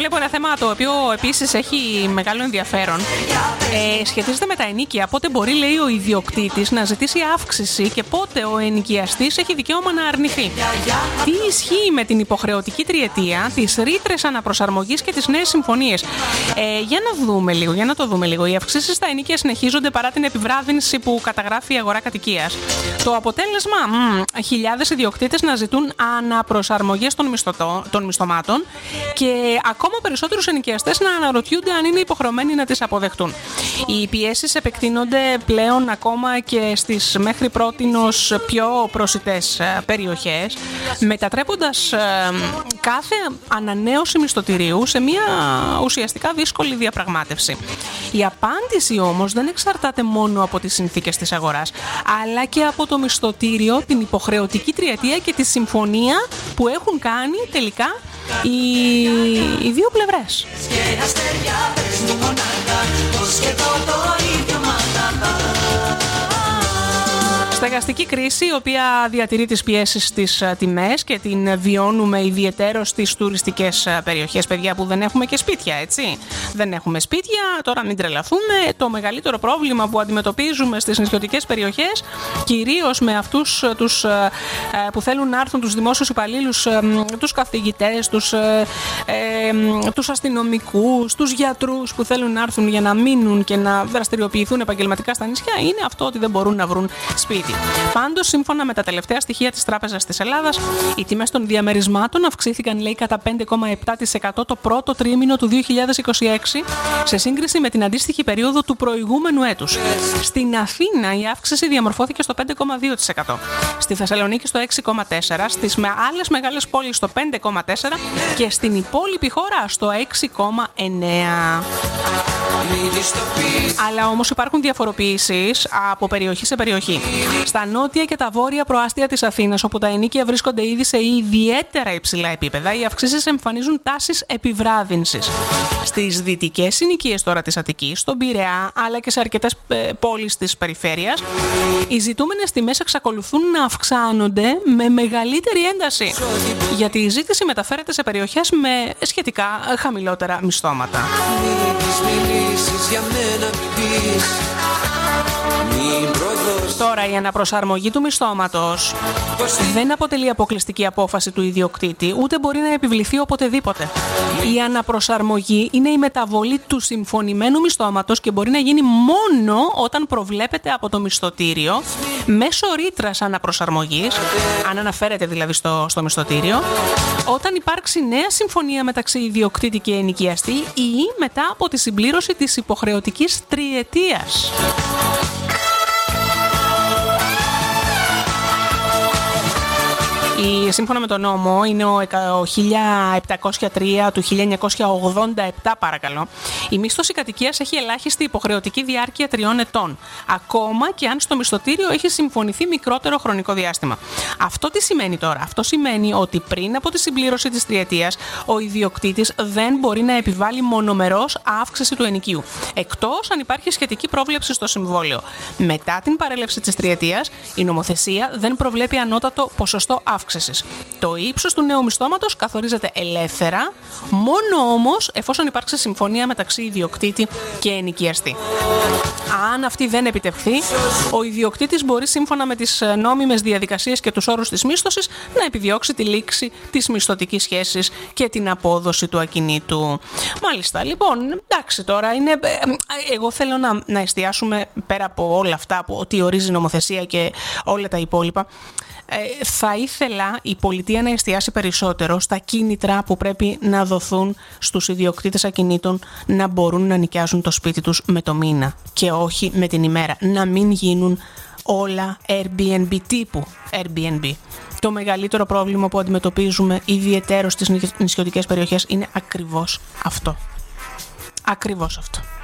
βλέπω ένα θέμα το οποίο επίσης έχει μεγάλο ενδιαφέρον. Σχετίζεται με τα ενοίκια. Πότε μπορεί, λέει, ο ιδιοκτήτης να ζητήσει αύξηση και πότε ο ενοικιαστής έχει δικαίωμα να αρνηθεί. Τι ισχύει με την υποχρεωτική τριετία, τις ρήτρες αναπροσαρμογής και τις νέες συμφωνίες. Για να το δούμε λίγο. Οι αυξήσεις στα ενοίκια συνεχίζονται παρά την επιβράδυνση που καταγράφει η αγορά κατοικίας. Το αποτέλεσμα, χιλιάδες ιδιοκτήτες να ζητούν αναπροσαρμογές των μισθωμάτων και ακόμα περισσότερους ενοικιαστές να αναρωτιούνται αν είναι υποχρεωμένοι να τις αποδεχτούν. Οι πιέσεις επεκτείνονται πλέον ακόμα και στις μέχρι πρότινος πιο προσιτές περιοχές, μετατρέποντας κάθε ανανέωση μισθωτηρίου σε μια ουσιαστικά δύσκολη διαπραγμάτευση. Η απάντηση όμως δεν εξαρτάται μόνο από τις συνθήκες της αγοράς, αλλά και από το μισθωτήριο, την υποχρεωτική τριετία και τη συμφωνία που έχουν κάνει τελικά οι δύο πλευρές. Στεγαστική κρίση, η οποία διατηρεί τις πιέσεις στις τιμές και την βιώνουμε ιδιαιτέρως στις τουριστικές περιοχές, παιδιά, που δεν έχουμε και σπίτια, έτσι. Δεν έχουμε σπίτια, τώρα μην τρελαθούμε. Το μεγαλύτερο πρόβλημα που αντιμετωπίζουμε στις νησιωτικές περιοχές, κυρίως με αυτούς που θέλουν να έρθουν, τους δημόσιους υπαλλήλους, τους καθηγητές, τους αστυνομικούς, τους γιατρούς που θέλουν να έρθουν για να μείνουν και να δραστηριοποιηθούν επαγγελματικά στα νησιά, είναι αυτό ότι δεν μπορούν να βρουν σπίτι. Πάντως, σύμφωνα με τα τελευταία στοιχεία της Τράπεζας της Ελλάδας, οι τιμές των διαμερισμάτων αυξήθηκαν, λέει, κατά 5,7% το πρώτο τρίμηνο του 2026 σε σύγκριση με την αντίστοιχη περίοδο του προηγούμενου έτους. Στην Αθήνα η αύξηση διαμορφώθηκε στο 5,2%, στη Θεσσαλονίκη στο 6,4%, στις άλλες μεγάλες πόλεις στο 5,4% και στην υπόλοιπη χώρα στο 6,9%. Αλλά όμως υπάρχουν διαφοροποιήσεις από περιοχή σε περιοχή. Στα νότια και τα βόρεια προάστια της Αθήνας, όπου τα ενοίκια βρίσκονται ήδη σε ιδιαίτερα υψηλά επίπεδα, οι αυξήσεις εμφανίζουν τάσεις επιβράδυνσης. Στις δυτικές συνοικίες τώρα της Αττικής, στον Πειραιά, αλλά και σε αρκετές πόλεις της περιφέρειας, οι ζητούμενες τιμές εξακολουθούν να αυξάνονται με μεγαλύτερη ένταση, γιατί η ζήτηση μεταφέρεται σε περιοχές με σχετικά χαμηλότερα μισθώματα. Τώρα, η αναπροσαρμογή του μισθώματος δεν αποτελεί αποκλειστική απόφαση του ιδιοκτήτη, ούτε μπορεί να επιβληθεί οποτεδήποτε. Η αναπροσαρμογή είναι η μεταβολή του συμφωνημένου μισθώματος και μπορεί να γίνει μόνο όταν προβλέπεται από το μισθωτήριο μέσω ρήτρας αναπροσαρμογής, αν αναφέρεται δηλαδή στο μισθωτήριο, όταν υπάρξει νέα συμφωνία μεταξύ ιδιοκτήτη και ενοικιαστή ή μετά από τη συμπλήρωση της υποχρεωτικής τριετίας. Σύμφωνα με τον νόμο, είναι ο 1703 του 1987, παρακαλώ, η μίσθωση κατοικίας έχει ελάχιστη υποχρεωτική διάρκεια 3 ετών, ακόμα και αν στο μισθωτήριο έχει συμφωνηθεί μικρότερο χρονικό διάστημα. Αυτό τι σημαίνει τώρα? Αυτό σημαίνει ότι πριν από τη συμπλήρωση της τριετίας, ο ιδιοκτήτης δεν μπορεί να επιβάλλει μονομερώς αύξηση του ενοικίου, εκτός αν υπάρχει σχετική πρόβλεψη στο συμβόλαιο. Μετά την παρέλευση της τριετίας, η νομοθεσία δεν προβλέπει ανώτατο ποσοστό αύξησης. Το ύψος του νέου μισθώματος καθορίζεται ελεύθερα, μόνο όμως εφόσον υπάρξει συμφωνία μεταξύ ιδιοκτήτη και ενοικιαστή. Αν αυτή δεν επιτευχθεί, ο ιδιοκτήτης μπορεί σύμφωνα με τις νόμιμες διαδικασίες και τους όρους της μίσθωσης να επιδιώξει τη λήξη της μισθωτικής σχέσης και την απόδοση του ακινήτου. Μάλιστα, λοιπόν, εντάξει τώρα, εγώ θέλω να εστιάσουμε πέρα από όλα αυτά που ότι ορίζει η νομοθεσία και όλα τα υπόλοιπα. Θα ήθελα η πολιτεία να εστιάσει περισσότερο στα κίνητρα που πρέπει να δοθούν στους ιδιοκτήτες ακινήτων να μπορούν να νοικιάζουν το σπίτι τους με το μήνα και όχι με την ημέρα. Να μην γίνουν όλα Airbnb τύπου Airbnb. Το μεγαλύτερο πρόβλημα που αντιμετωπίζουμε ιδιαιτέρως στις νησιωτικές περιοχές είναι ακριβώς αυτό. Ακριβώς αυτό.